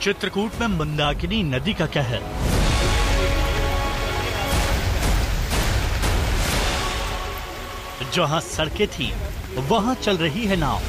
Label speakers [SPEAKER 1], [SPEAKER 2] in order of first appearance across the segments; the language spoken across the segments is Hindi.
[SPEAKER 1] चित्रकूट में मंदाकिनी नदी का कहर। जहां सड़कें थी वहां चल रही है नाव।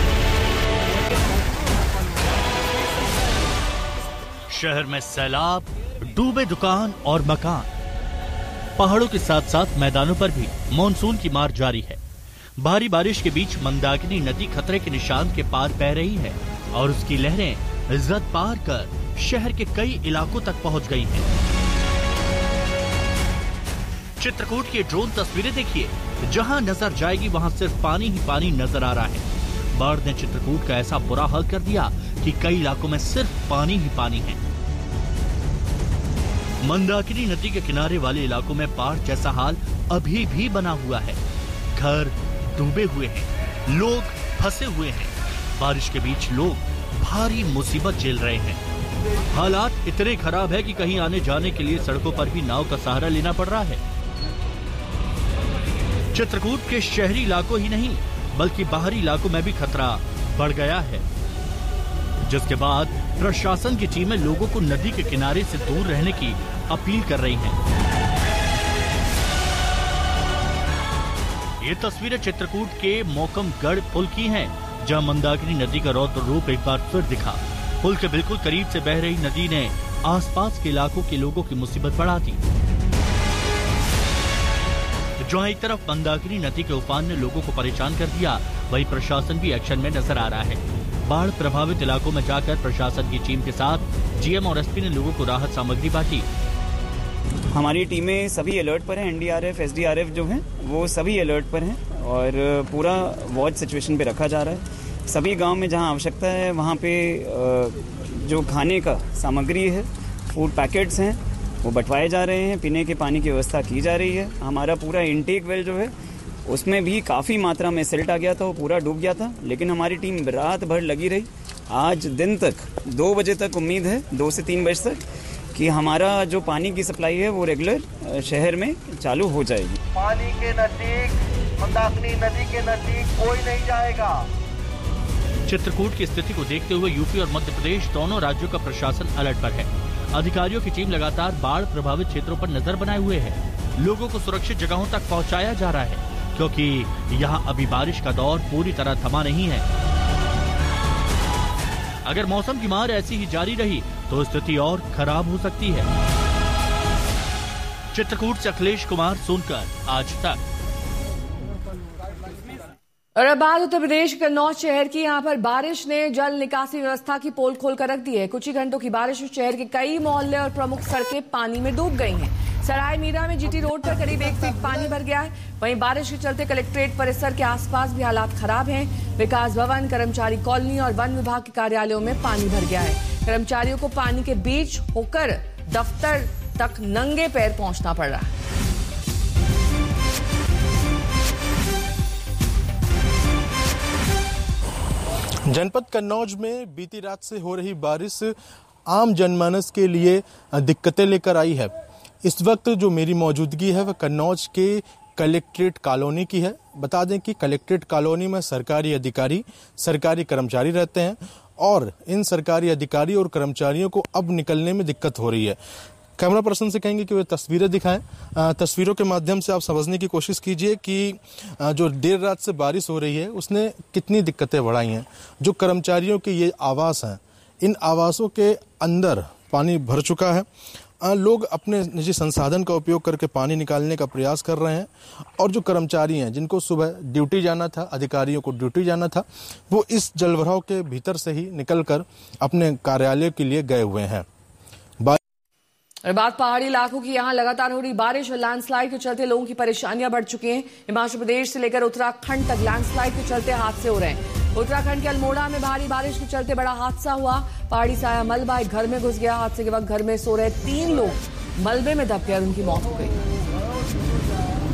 [SPEAKER 1] शहर में सैलाब, डूबे दुकान और मकान। पहाड़ों के साथ साथ मैदानों पर भी मानसून की मार जारी है। भारी बारिश के बीच मंदाकिनी नदी खतरे के निशान के पार बह रही है और उसकी लहरें इज्जत पार कर शहर के कई इलाकों तक पहुंच गई हैं। चित्रकूट की ड्रोन तस्वीरें देखिए, जहां नजर जाएगी वहां सिर्फ पानी ही पानी नजर आ रहा है। बाढ़ ने चित्रकूट का ऐसा बुरा हाल कर दिया कि कई इलाकों में सिर्फ पानी ही पानी है। मंदाकिनी नदी के किनारे वाले इलाकों में बाढ़ जैसा हाल अभी भी बना हुआ है। घर डूबे हुए हैं, लोग फंसे हुए हैं। बारिश के बीच लोग भारी मुसीबत झेल रहे हैं। हालात इतने खराब है कि कहीं आने जाने के लिए सड़कों पर भी नाव का सहारा लेना पड़ रहा है। चित्रकूट के शहरी इलाकों ही नहीं बल्कि बाहरी इलाकों में भी खतरा बढ़ गया है, जिसके बाद प्रशासन की टीमें लोगों को नदी के किनारे से दूर रहने की अपील कर रही हैं। ये तस्वीरें चित्रकूट के मोकमगढ़ पुल की हैं, जहां मंदाकिनी नदी का रौद्र रूप एक बार फिर दिखा। पुल के बिल्कुल करीब से बह रही नदी ने आसपास के इलाकों के लोगों की मुसीबत बढ़ा दी। जहां एक तरफ मंदाकिनी नदी के उफान ने लोगों को परेशान कर दिया, वहीं प्रशासन भी एक्शन में नजर आ रहा है। बाढ़ प्रभावित इलाकों में जाकर प्रशासन की टीम के साथ जीएम और एसपी ने लोगों को राहत सामग्री बांटी।
[SPEAKER 2] हमारी टीमें सभी अलर्ट पर हैं। एनडीआरएफ, एसडीआरएफ जो हैं वो सभी अलर्ट पर हैं और पूरा वॉच सिचुएशन पे रखा जा रहा है। सभी गांव में जहां आवश्यकता है वहां पे जो खाने का सामग्री है, फूड पैकेट्स हैं, वो बंटवाए जा रहे हैं। पीने के पानी की व्यवस्था की जा रही है। हमारा पूरा इनटेक वेल जो है उसमें भी काफ़ी मात्रा में सिल्ट आ गया था, वो पूरा डूब गया था, लेकिन हमारी टीम रात भर लगी रही। आज दिन तक 2 बजे तक उम्मीद है, 2 से 3 बजे तक, कि हमारा जो पानी की सप्लाई है वो रेगुलर शहर में चालू हो जाएगी।
[SPEAKER 3] पानी के नजदीक, मंदाकिनी नदी के नजदीक कोई नहीं जाएगा।
[SPEAKER 1] चित्रकूट की स्थिति को देखते हुए यूपी और मध्य प्रदेश दोनों राज्यों का प्रशासन अलर्ट पर है। अधिकारियों की टीम लगातार बाढ़ प्रभावित क्षेत्रों पर नजर बनाए हुए है। लोगों को सुरक्षित जगहों तक पहुंचाया जा रहा है, क्योंकि यहाँ अभी बारिश का दौर पूरी तरह थमा नहीं है। अगर मौसम की मार ऐसी ही जारी रही तो स्थिति और खराब हो सकती है। चित्रकूट से अखिलेश कुमार, सोनकर, आज तक।
[SPEAKER 4] और अब बात उत्तर प्रदेश के कन्नौज शहर की। यहाँ पर बारिश ने जल निकासी व्यवस्था की पोल खोलकर रख दी है। कुछ ही घंटों की बारिश में शहर के कई मोहल्ले और प्रमुख सड़कें पानी में डूब गई हैं। सराय मीरा में जीटी रोड पर करीब 1 फीट पानी भर गया है। वहीं बारिश के चलते कलेक्ट्रेट परिसर के आसपास भी हालात खराब हैं। विकास भवन, कर्मचारी कॉलोनी और वन विभाग के कार्यालयों में पानी भर गया है। कर्मचारियों को पानी के बीच होकर दफ्तर तक नंगे पैर पहुंचना पड़ रहा है।
[SPEAKER 5] जनपद कन्नौज में बीती रात से हो रही बारिश आम जनमानस के लिए दिक्कतें लेकर आई है। इस वक्त जो मेरी मौजूदगी है वह कन्नौज के कलेक्ट्रेट कॉलोनी की है। बता दें कि कलेक्ट्रेट कॉलोनी में सरकारी अधिकारी, सरकारी कर्मचारी रहते हैं और इन सरकारी अधिकारी और कर्मचारियों को अब निकलने में दिक्कत हो रही है। कैमरा पर्सन से कहेंगे कि वे तस्वीरें दिखाएं। तस्वीरों के माध्यम से आप समझने की कोशिश कीजिए कि जो देर रात से बारिश हो रही है उसने कितनी दिक्कतें बढ़ाई हैं। जो कर्मचारियों के ये आवास हैं, इन आवासों के अंदर पानी भर चुका है। लोग अपने निजी संसाधन का उपयोग करके पानी निकालने का प्रयास कर रहे हैं और जो कर्मचारी हैं जिनको सुबह ड्यूटी जाना था, अधिकारियों को ड्यूटी जाना था, वो इस जलभराव के भीतर से ही निकलकर अपने कार्यालय के लिए गए हुए हैं।
[SPEAKER 4] और बात पहाड़ी इलाकों की। यहाँ लगातार हो रही बारिश और लैंडस्लाइड के चलते लोगों की परेशानियां बढ़ चुकी हैं। हिमाचल प्रदेश से लेकर उत्तराखंड तक लैंडस्लाइड के चलते हादसे हो रहे हैं। उत्तराखंड के अल्मोड़ा में भारी बारिश के चलते बड़ा हादसा हुआ। पहाड़ी से आया मलबा एक घर में घुस गया। हादसे के वक्त घर में सो रहे 3 लोग मलबे में दब गए और उनकी मौत हो गई।